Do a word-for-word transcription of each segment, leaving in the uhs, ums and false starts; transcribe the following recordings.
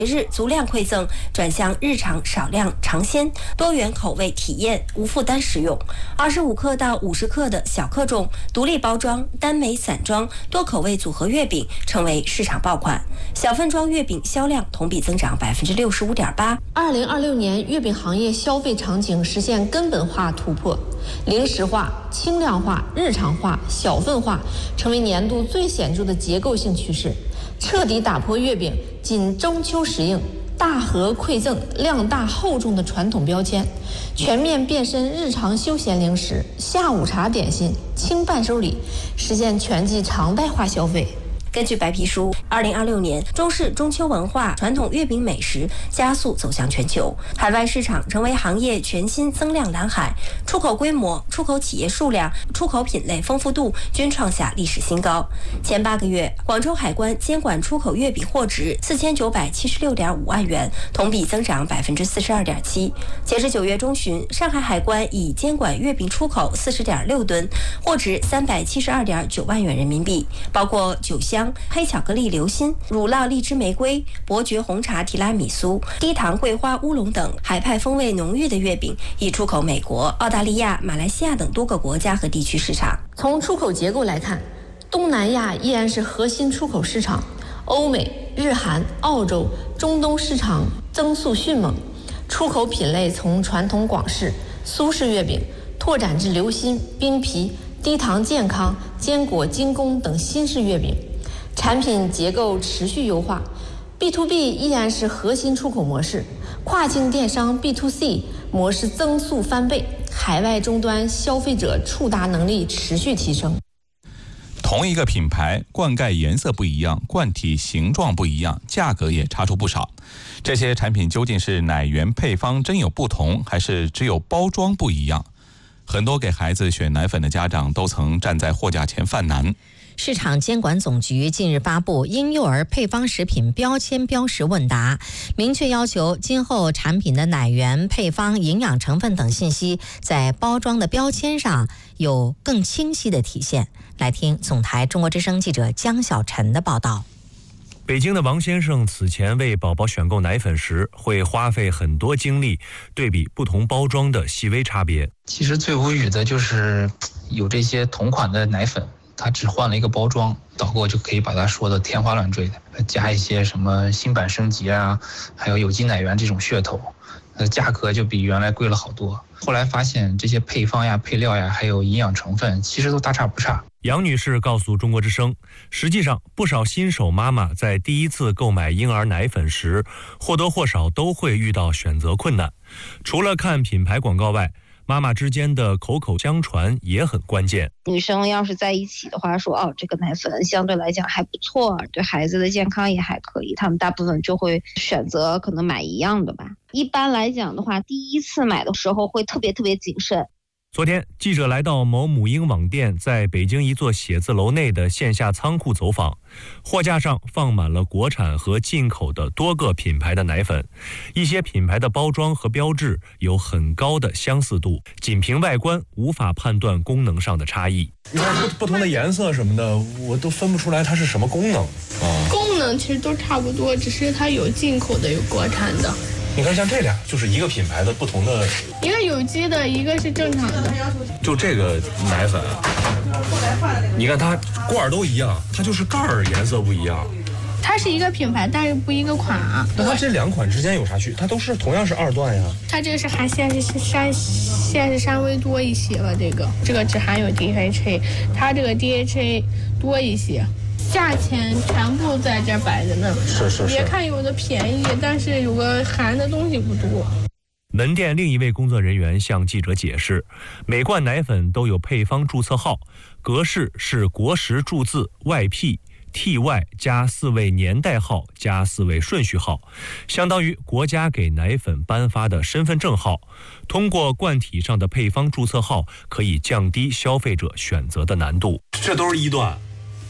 日足量馈赠转向日常少量尝鲜，多元口味体验，无负担食用。二十五克到五十克的小克重、独立包装、单枚散装、多口味组合月饼成为市场爆款。小份装月饼销量同比增长百分之六十五点八。 二零二六年，月饼行业消费场景实现根本化突破，零食化、轻量化、日常化、小份化成为年度最显著的结构性趋势。彻底打破月饼仅中秋时令、大盒馈赠、量大厚重的传统标签，全面变身日常休闲零食、下午茶点心、轻伴手礼，实现全季常态化消费。 根据白皮书，二零二六年中式中秋文化传统月饼美食加速走向全球，海外市场成为行业全新增量蓝海，出口规模、出口企业数量、出口品类丰富度均创下历史新高。前八个月，广州海关监管出口月饼货值四千九百七十六点五万元，同比增长百分之四十二点七。截至九月中旬，上海海关已监管月饼出口四十点六吨，货值三百七十二点九万元人民币，包括酒香、黑巧克力流心、乳酪荔枝玫瑰、伯爵红茶提拉米苏、低糖桂花乌龙等海派风味浓郁的月饼，已出口美国、澳大利亚、马来西亚等多个国家和地区市场。 从出口结构来看，东南亚依然是核心出口市场，欧美、日韩、澳洲、中东市场增速迅猛，出口品类从传统广式、苏式月饼拓展至流心、冰皮、低糖健康、坚果精工等新式月饼，产品结构持续优化。 B to B 依然是核心出口模式，跨境电商 B to C 模式增速翻倍，海外终端消费者触达能力持续提升。 同一个品牌，罐盖颜色不一样，罐体形状不一样，价格也差出不少。这些产品究竟是奶源配方真有不同，还是只有包装不一样？很多给孩子选奶粉的家长都曾站在货架前犯难。 市场监管总局近日发布婴幼儿配方食品标签标识问答，明确要求今后产品的奶源、配方、营养成分等信息在包装的标签上有更清晰的体现。来听总台中国之声记者江小晨的报道。 北京的王先生此前为宝宝选购奶粉时，会花费很多精力对比不同包装的细微差别。 其实最无语的就是有这些同款的奶粉，它只换了一个包装，导购就可以把它说的天花乱坠的，加一些什么新版升级啊，还有有机奶源这种噱头，那价格就比原来贵了好多。后来发现这些配方呀、配料呀，还有营养成分，其实都大差不差。 杨女士告诉中国之声，实际上不少新手妈妈在第一次购买婴儿奶粉时，或多或少都会遇到选择困难。除了看品牌广告外，妈妈之间的口口相传也很关键。 女生要是在一起的话，说哦，这个奶粉相对来讲还不错，对孩子的健康也还可以，他们大部分就会选择可能买一样的吧。一般来讲的话，第一次买的时候会特别特别谨慎。 昨天，记者来到某母婴网店在北京一座写字楼内的线下仓库走访，货架上放满了国产和进口的多个品牌的奶粉，一些品牌的包装和标志有很高的相似度，仅凭外观无法判断功能上的差异。 你看不不同的颜色什么的，我都分不出来它是什么功能啊。 功能其实都差不多，只是它有进口的，有国产的。 你看像这俩就是一个品牌的不同的， 一个有机的，一个是正常的。 就这个奶粉，你看它罐儿都一样，它就是盖儿颜色不一样。 它是一个品牌，但是不一个款啊。 那它这两款之间有啥区？它都是同样是二段呀。 它这个是含膳食膳膳食纤维多一些吧？这个这个只含有 D H A， 它这个 D H A 多一些。价钱全部在这摆着呢， 是是是。 别看有的便宜，但是有个含的东西不多。 门店另一位工作人员向记者解释，每罐奶粉都有配方注册号，格式是国时注字外 P T Y 加四位年代号加四位顺序号，相当于国家给奶粉颁发的身份证号。通过罐体上的配方注册号，可以降低消费者选择的难度。 这都是一段。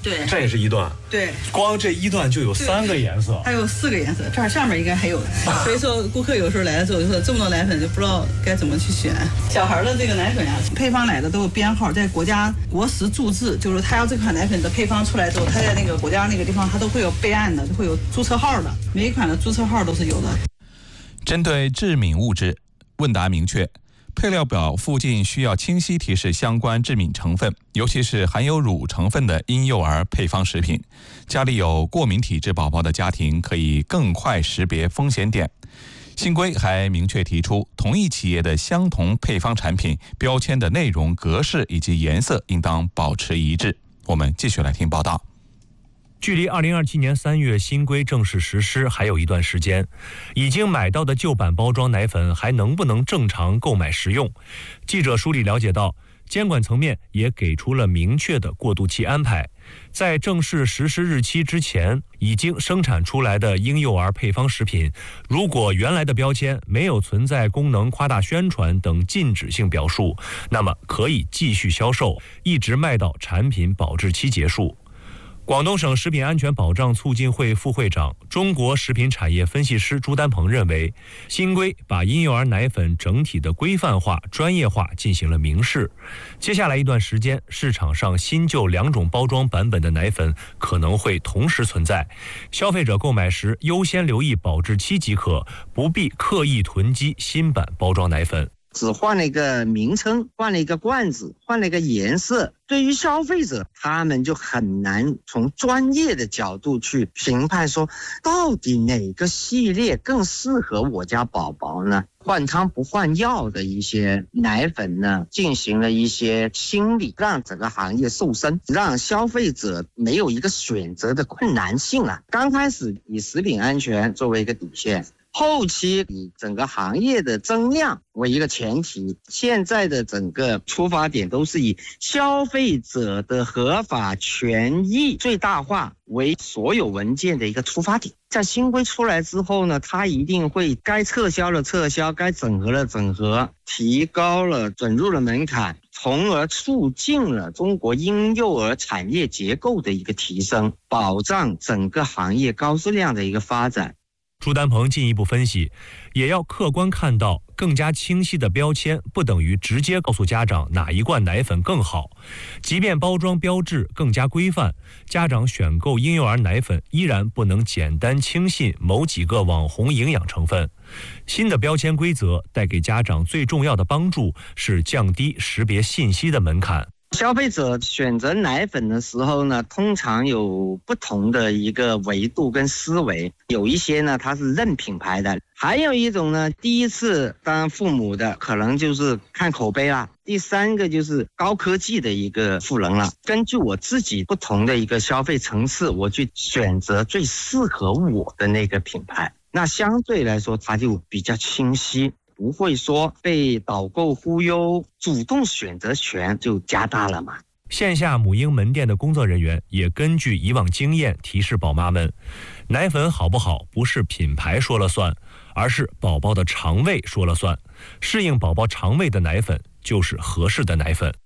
对， 这也是一段。 对， 光这一段就有三个颜色， 还有四个颜色，这儿下面应该还有。所以说，顾客有时候来了之后就说这么多奶粉就不知道该怎么去选。小孩的这个奶粉呀，配方来的都有编号，在国家国食注字，就是他要这款奶粉的配方出来之后，他在那个国家那个地方，他都会有备案的，会有注册号的，每一款的注册号都是有的。 针对致敏物质，问答明确。配料表附近需要清晰提示相关致敏成分，尤其是含有乳成分的婴幼儿配方食品。家里有过敏体质宝宝的家庭可以更快识别风险点。新规还明确提出，同一企业的相同配方产品标签的内容、格式以及颜色应当保持一致。我们继续来听报道。 距离二零二七年三月新规正式实施还有一段时间，已经买到的旧版包装奶粉还能不能正常购买食用？记者梳理了解到，监管层面也给出了明确的过渡期安排。在正式实施日期之前，已经生产出来的婴幼儿配方食品，如果原来的标签没有存在功能夸大宣传等禁止性表述，那么可以继续销售，一直卖到产品保质期结束。广东省食品安全保障促进会副会长、中国食品产业分析师朱丹鹏认为，新规把婴幼儿奶粉整体的规范化、专业化进行了明示。接下来一段时间，市场上新旧两种包装版本的奶粉可能会同时存在，消费者购买时优先留意保质期即可，不必刻意囤积新版包装奶粉。 只换了一个名称，换了一个罐子，换了一个颜色，对于消费者他们就很难从专业的角度去评判说到底哪个系列更适合我家宝宝呢？换汤不换药的一些奶粉呢，进行了一些清理，让整个行业瘦身，让消费者没有一个选择的困难性啊。刚开始以食品安全作为一个底线，后期以整个行业的增量为一个前提，现在的整个出发点都是以消费者的合法权益最大化为所有文件的一个出发点。在新规出来之后呢，它一定会该撤销了撤销，该整合了整合，提高了准入的门槛，从而促进了中国婴幼儿产业结构的一个提升，保障整个行业高质量的一个发展。 朱丹鹏进一步分析，也要客观看到，更加清晰的标签不等于直接告诉家长哪一罐奶粉更好。即便包装标志更加规范，家长选购婴幼儿奶粉依然不能简单轻信某几个网红营养成分。新的标签规则带给家长最重要的帮助是降低识别信息的门槛。 消费者选择奶粉的时候呢，通常有不同的一个维度跟思维，有一些呢它是认品牌的，还有一种呢第一次当父母的可能就是看口碑啦，第三个就是高科技的一个赋能了。根据我自己不同的一个消费层次，我去选择最适合我的那个品牌，那相对来说它就比较清晰，不会说被导购忽悠，主动选择权就加大了嘛。 线下母婴门店的工作人员也根据以往经验提示宝妈们，奶粉好不好不是品牌说了算，而是宝宝的肠胃说了算。适应宝宝肠胃的奶粉就是合适的奶粉。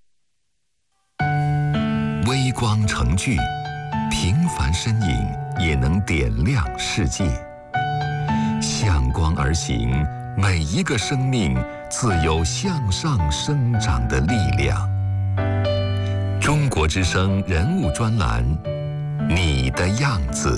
微光成炬，平凡身影也能点亮世界。向光而行，每一个生命自有向上生长的力量。中国之声人物专栏，你的样子。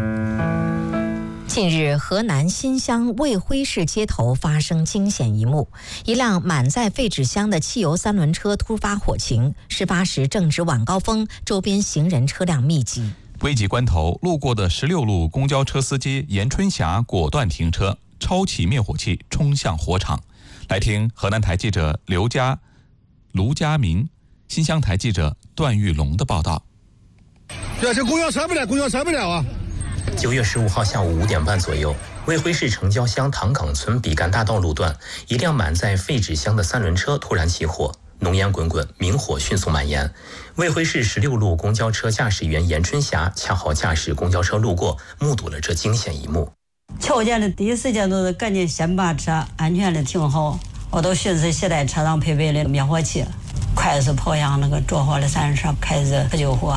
近日，河南新乡卫辉市街头发生惊险一幕，一辆满载废纸箱的汽油三轮车突发火情。事发时正值晚高峰，周边行人车辆密集。 危急关头，路过的十六路公交车司机严春霞果断停车，抄起灭火器冲向火场。来听河南台记者刘佳、卢佳明、新乡台记者段玉龙的报道。 这这公交车不了，公交车不了啊！ 九月十五号下午五点半左右，卫辉市城郊乡唐岗村比干大道路段，一辆满载废纸箱的三轮车突然起火，浓烟滚滚，明火迅速蔓延。卫辉市十六路公交车驾驶员严春霞恰好驾驶公交车路过，目睹了这惊险一幕。 瞧见的第一时间都是赶紧先把车安全的停好，我都寻思携带车上配备的灭火器，快速跑向那个着火的三轮车，开始救火。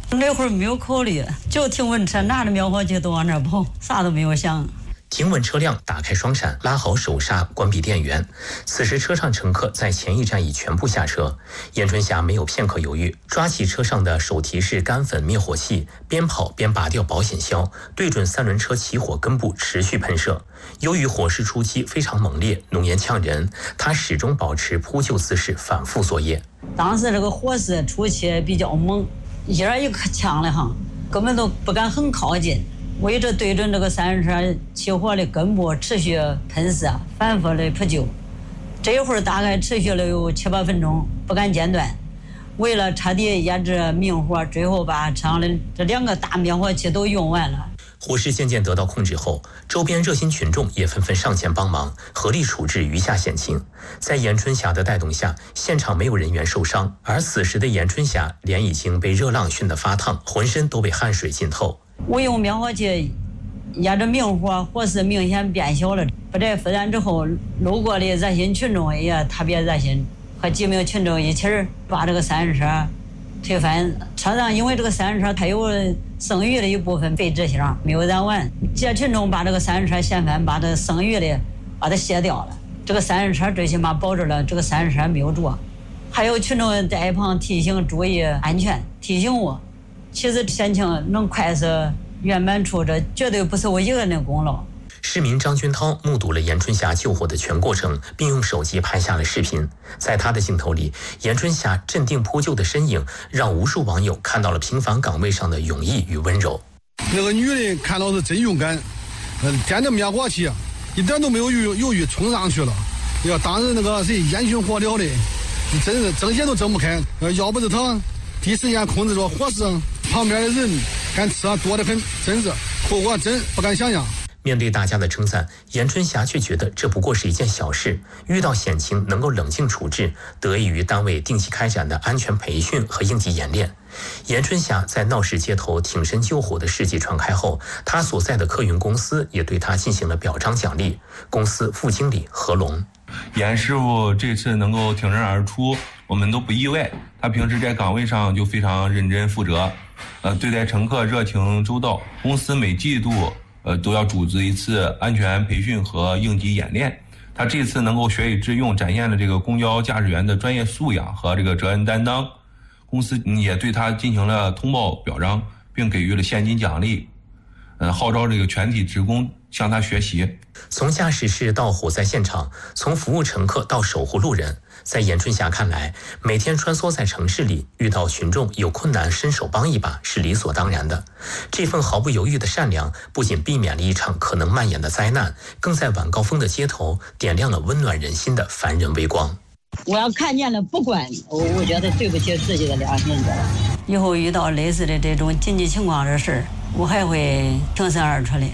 那会儿没有考虑，就停稳车，拿着灭火器都往那儿跑，啥都没有想。 停稳车辆，打开双闪，拉好手刹，关闭电源。此时车上乘客在前一站已全部下车。严春霞没有片刻犹豫，抓起车上的手提式干粉灭火器，边跑边拔掉保险销，对准三轮车起火根部持续喷射。由于火势初期非常猛烈，浓烟呛人，他始终保持扑救姿势，反复作业。 当时这个火势初期比较猛，一人一个枪的哈，根本都不敢很靠近。我一直对准这个三轮车起火的根部持续喷射，反复的扑救。这一会儿大概持续了有七八分钟，不敢间断。为了彻底压制明火，最后把车上的这两个大灭火器都用完了。 火势渐渐得到控制后，周边热心群众也纷纷上前帮忙，合力处置余下险情。在严春霞的带动下，现场没有人员受伤，而此时的严春霞脸已经被热浪熏得发烫，浑身都被汗水浸透。 我用灭火器压着明火，火势明显变小了。不在复燃之后，路过的热心群众也特别热心，和几名群众一起把这个三轮车推翻。车上因为这个三轮车它有剩余的一部分废纸箱没有燃完，这些群众把这个三轮车掀翻，把这剩余的把它卸掉了。这个三轮车最起码保证了这个三轮车没有着。还有群众在一旁提醒注意安全，提醒我。其实险情能快速圆满处，这绝对不是我一个人的功劳。 市民张军涛目睹了严春霞救火的全过程，并用手机拍下了视频。在他的镜头里，严春霞镇定扑救的身影，让无数网友看到了平凡岗位上的勇毅与温柔。 那个女人看到是真勇敢，嗯，掂着灭火器，一点都没有犹犹豫，冲上去了。要当时那个谁烟熏火燎的，真是睁眼都睁不开。要不是他第一时间控制着火势，旁边的人跟车多得很，真是后果真不敢想象。 面对大家的称赞，严春霞却觉得这不过是一件小事。遇到险情能够冷静处置，得益于单位定期开展的安全培训和应急演练。严春霞在闹市街头挺身救火的事迹传开后，他所在的客运公司也对他进行了表彰奖励。公司副经理何龙， 严师傅这次能够挺身而出，我们都不意外。他平时在岗位上就非常认真负责，呃，对待乘客热情周到。公司每季度呃都要组织一次安全培训和应急演练。他这次能够学以致用，展现了这个公交驾驶员的专业素养和这个责任担当。公司也对他进行了通报表彰，并给予了现金奖励，呃，号召这个全体职工向他学习。 从驾驶室到火灾现场，从服务乘客到守护路人，在严春霞看来，每天穿梭在城市里，遇到群众有困难伸手帮一把是理所当然的。这份毫不犹豫的善良，不仅避免了一场可能蔓延的灾难，更在晚高峰的街头点亮了温暖人心的凡人微光。 我要看见了不管，我我觉得对不起自己的良心。以后遇到类似的这种紧急情况的事儿，我还会挺身而出的。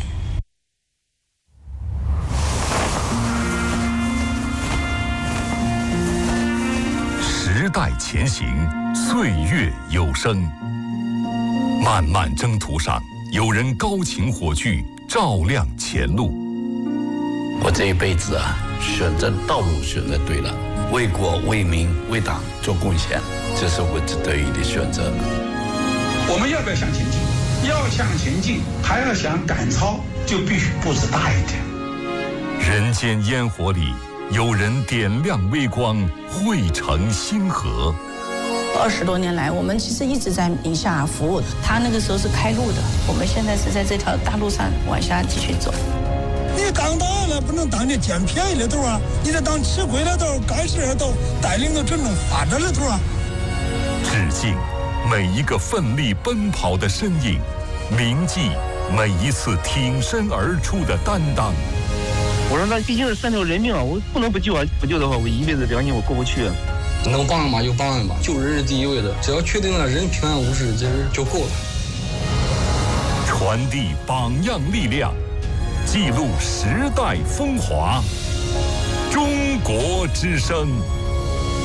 时代前行，岁月有声。漫漫征途上，有人高擎火炬，照亮前路。 我这一辈子啊，选择道路选择对了，为国为民为党做贡献，这是我值得的选择。 我们要不要向前进？要向前进，还要想赶超，就必须步子大一点。 人间烟火里，有人点亮微光，汇成星河。 二十多年来，我们其实一直在宁夏服务。他那个时候是开路的，我们现在是在这条大路上往下继续走。 你当大了不能当这捡便宜的头啊，你得当吃亏的头，干事的头，带领着群众发展的头啊。 致敬每一个奋力奔跑的身影，铭记每一次挺身而出的担当。 我说那毕竟是三条人命啊，我不能不救啊！不救的话，我一辈子良心我过不去。 能帮一把就帮一把，救人是第一位的，只要确定了人平安无事，其实就够了。 传递榜样力量，记录时代风华。中国之声。